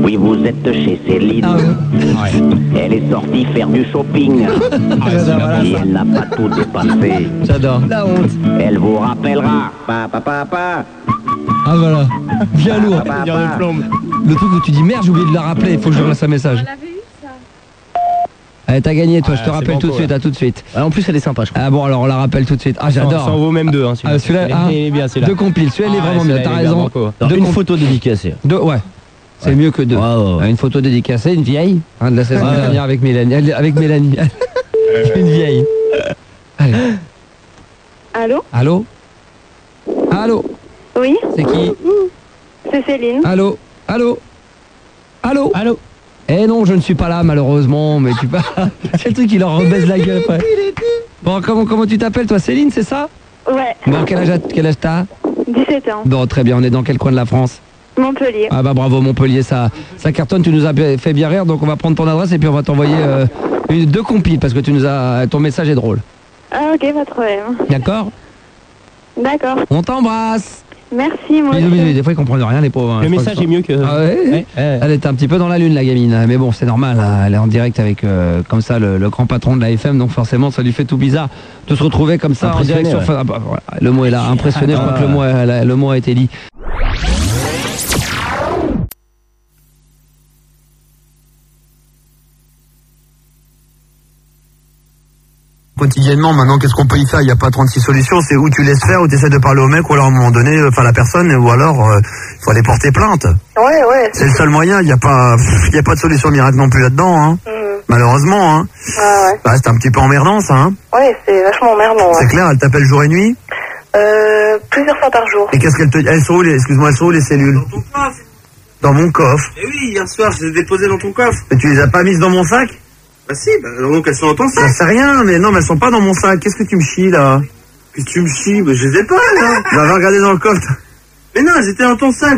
Oui, vous êtes chez Céline. Elle est sortie faire du shopping. Et elle n'a pas tout dépensé. J'adore. La honte. Elle vous rappellera. Papa. Ah voilà. Bien lourd. Papa. Le truc où tu dis merde, j'ai oublié de la rappeler, il faut que je laisse un message. On l'avait eu ça. Allez, t'as gagné toi, je te c'est rappelle banco, tout de suite, ouais. à tout de suite. En plus, elle est sympa, je crois. Ah bon, alors on la rappelle tout de suite. Ah Ça en j'adore. vaut même deux, hein, Ah, celui-là, Il est bien, celui-là. deux compiles, celui-là il est vraiment bien, t'as raison. Deux Une comp- photo dédicacée. deux, ouais. C'est mieux que deux. Ouais. Une photo dédicacée, une vieille, de la saison dernière avec Mélanie. Avec Mélanie. Une vieille. Allez. Allô? Allô? Allô? Oui, C'est qui? c'est Céline. Allô? Allô? Allô? Allô? Eh non, je ne suis pas là malheureusement, mais tu parles. C'est le truc qui leur rebaisse la gueule après. Bon, comment tu t'appelles toi, Céline, c'est ça? Ouais, Bon, quel âge t'as? 17 ans. Bon, très bien, on est dans quel coin de la France? Montpellier. Ah bah bravo Montpellier, ça cartonne, tu nous as fait bien rire, donc on va prendre ton adresse et puis on va t'envoyer deux compiles parce que ton message est drôle. Ah ok, pas de problème. D'accord? D'accord. On t'embrasse. Merci, moi Bisous, aussi. bisous, des fois ils comprennent rien les pauvres. Le message est mieux que... Ah ouais, Elle est un petit peu dans la lune la gamine, mais bon c'est normal, hein. Elle est en direct avec comme ça le grand patron de la FM, donc forcément ça lui fait tout bizarre de se retrouver comme ça en Impressionné, direct sur... ouais. Ah bah, voilà, le mot est là, impressionné, je crois que le mot a été dit. Quotidiennement, maintenant, qu'est-ce qu'on peut y faire? Il n'y a pas 36 solutions. C'est où tu laisses faire, ou tu essaies de parler au mec, ou alors à un moment donné, enfin la personne, ou alors il faut aller porter plainte. Ouais. C'est le seul moyen. Il n'y a pas de solution miracle non plus là-dedans, hein. Malheureusement, hein. Ah ouais. Bah, c'est un petit peu emmerdant, ça, hein. Ouais, c'est vachement emmerdant. C'est clair. Elle t'appelle jour et nuit. Plusieurs fois par jour. Et qu'est-ce qu'elle te dit? Elles sont où les cellules? Dans ton coffre. Dans mon coffre. Eh oui, hier soir, je les ai déposées dans ton coffre. Et tu les as pas mises dans mon sac? Bah si, donc elles sont dans ton J'en sac. sais rien, mais non, mais elles sont pas dans mon sac. Qu'est-ce que tu me chies, là? Qu'est-ce que tu me chies? Bah je les ai pas, là. Bah, va regarder dans le coffre. Mais non, elles étaient dans ton sac.